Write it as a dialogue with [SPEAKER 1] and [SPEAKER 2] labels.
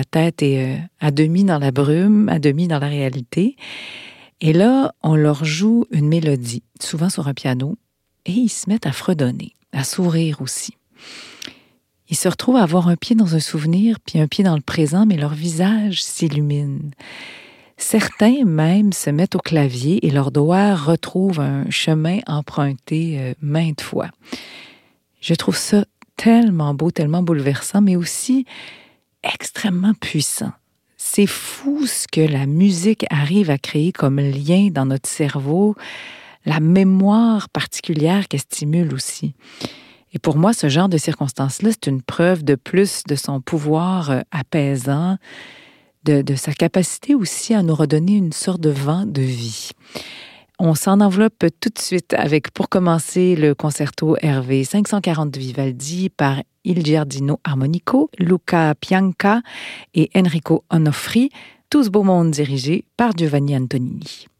[SPEAKER 1] la tête est à demi dans la brume, à demi dans la réalité. Et là, on leur joue une mélodie, souvent sur un piano, et ils se mettent à fredonner, à sourire aussi. Ils se retrouvent à avoir un pied dans un souvenir, puis un pied dans le présent, mais leur visage s'illumine. Certains même se mettent au clavier et leurs doigts retrouvent un chemin emprunté maintes fois. Je trouve ça tellement beau, tellement bouleversant, mais aussi extrêmement puissant. C'est fou ce que la musique arrive à créer comme lien dans notre cerveau, la mémoire particulière qu'elle stimule aussi. Et pour moi, ce genre de circonstance-là, c'est une preuve de plus de son pouvoir apaisant, de sa capacité aussi à nous redonner une sorte de vent de vie. On s'en enveloppe tout de suite avec, pour commencer, le concerto RV 540 de Vivaldi par Il Giardino Armonico, Luca Pianca et Enrico Onofri, tout ce beau monde dirigé par Giovanni Antonini.